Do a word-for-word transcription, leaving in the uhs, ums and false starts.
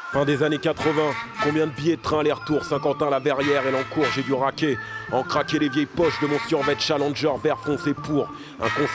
Fin des années quatre-vingts, combien de billets de train aller-retour, Saint-Quentin-la-Verrière et l'Encourt, j'ai dû raquer. En craquer les vieilles poches de mon survêt Challenger vert foncé pour un concert